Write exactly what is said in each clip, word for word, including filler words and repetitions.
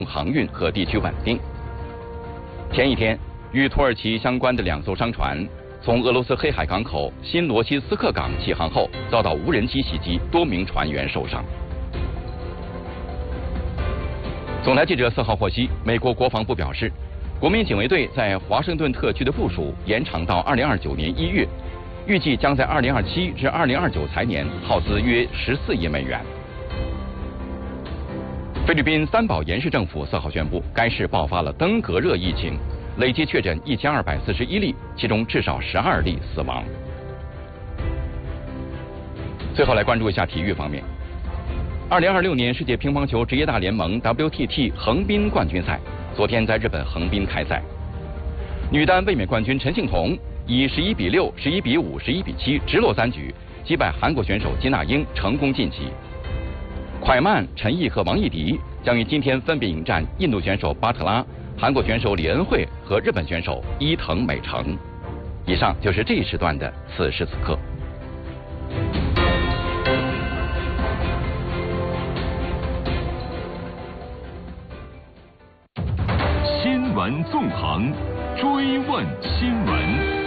航运和地区稳定。前一天，与土耳其相关的两艘商船从俄罗斯黑海港口新罗西斯克港起航后，遭到无人机袭击，多名船员受伤。总台记者四号获悉，美国国防部表示，国民警卫队在华盛顿特区的部署延长到二零二九年一月，预计将在二零二七至二零二九财年耗资约十四亿美元。菲律宾三宝岩市政府四号宣布，该市爆发了登革热疫情，累计确诊一千二百四十一例，其中至少十二例死亡。最后来关注一下体育方面。二零二六年世界乒乓球职业大联盟 W T T 横滨冠军赛昨天在日本横滨开赛，女单卫冕冠军陈幸同以十一比六、十一比五、十一比七直落三局击败韩国选手金娜英，成功晋级。蒯曼、陈毅和王艺迪将于今天分别迎战印度选手巴特拉、韩国选手李恩惠和日本选手伊藤美诚。以上就是这一时段的此时此刻。 新闻纵横，追问新闻。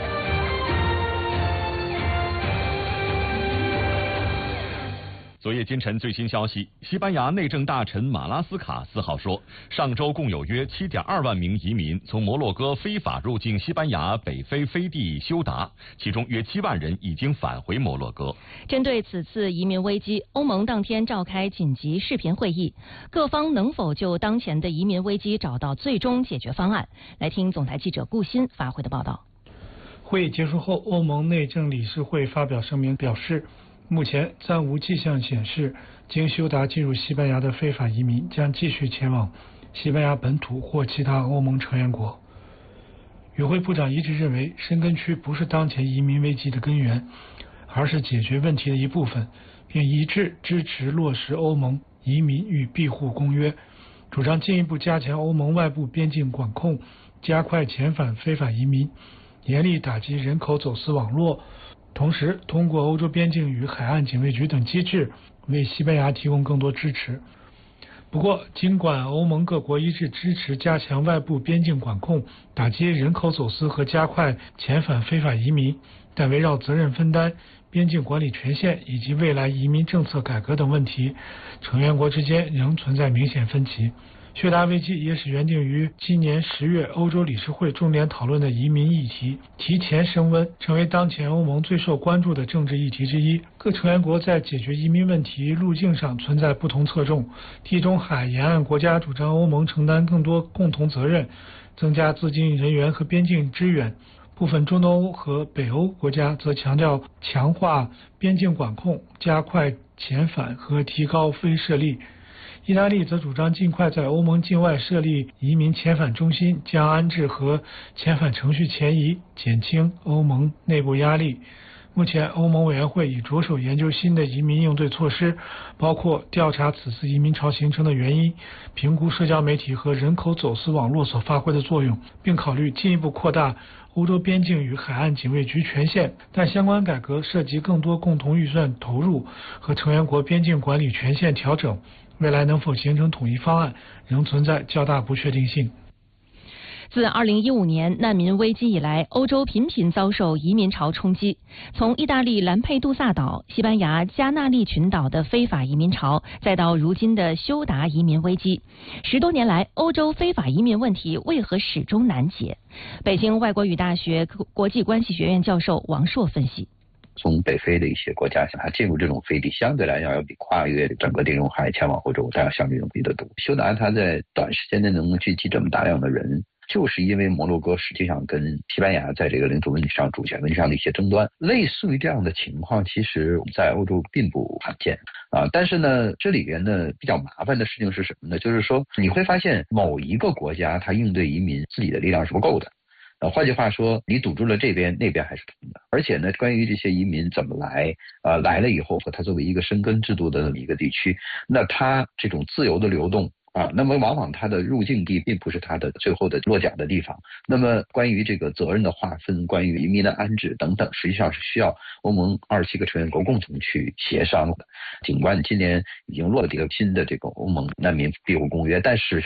昨夜今晨最新消息，西班牙内政大臣马拉斯卡四号说，上周共有约 七点二万名移民从摩洛哥非法入境西班牙北非飞地休达，其中约七万人已经返回摩洛哥。 针对此次移民危机，欧盟当天召开紧急视频会议，各方能否就当前的移民危机找到最终解决方案？来听总台记者顾鑫发回的报道。 会议结束后，欧盟内政理事会发表声明表示，目前暂无迹象显示经休达进入西班牙的非法移民将继续前往西班牙本土或其他欧盟成员国。与会部长一致认为，申根区不是当前移民危机的根源，而是解决问题的一部分，并一致支持落实欧盟移民与庇护公约，主张进一步加强欧盟外部边境管控，加快遣返非法移民，严厉打击人口走私网络，同时通过欧洲边境与海岸警卫局等机制为西班牙提供更多支持。不过，尽管欧盟各国一致支持加强外部边境管控，打击人口走私和加快遣返非法移民，但围绕责任分担、边境管理权限以及未来移民政策改革等问题，成员国之间仍存在明显分歧。休达危机也使原定于今年十月欧洲理事会重点讨论的移民议题提前升温，成为当前欧盟最受关注的政治议题之一。各成员国在解决移民问题路径上存在不同侧重，地中海沿岸国家主张欧盟承担更多共同责任，增加自境人员和边境支援，部分中东欧和北欧国家则强调强化边境管控，加快遣返和提高非设立。意大利则主张尽快在欧盟境外设立移民遣返中心，将安置和遣返程序前移，减轻欧盟内部压力。目前，欧盟委员会已着手研究新的移民应对措施，包括调查此次移民潮形成的原因，评估社交媒体和人口走私网络所发挥的作用，并考虑进一步扩大欧洲边境与海岸警卫局权限。但相关改革涉及更多共同预算投入和成员国边境管理权限调整，未来能否形成统一方案，仍存在较大不确定性。 自二零一五年难民危机以来，欧洲频频遭受移民潮冲击。从意大利兰佩杜萨岛、西班牙加纳利群岛的非法移民潮，再到如今的休达移民危机，十多年来，欧洲非法移民问题为何始终难解？北京外国语大学国际关系学院教授王硕分析。 从北非的一些国家，它进入这种飞地相对来讲要比跨越整个地中海前往欧洲，它要相对容易得多。休达它在短时间内能聚集这么大量的人，就是因为摩洛哥实际上跟西班牙在这个领土问题上、主权问题上的一些争端，类似于这样的情况，其实在欧洲并不罕见啊。但是呢，这里边呢比较麻烦的事情是什么呢？就是说你会发现某一个国家它应对移民自己的力量是不够的。呃，换句话说，你堵住了这边，那边还是通的。而且呢，关于这些移民怎么来，呃，来了以后，和它作为一个生根制度的这么一个地区，那它这种自由的流动啊，那么往往它的入境地并不是它的最后的落脚的地方。那么关于这个责任的划分，关于移民的安置等等，实际上是需要欧盟二十七个成员国共同去协商的。尽管今年已经落地了新的这个欧盟难民庇护公约，但是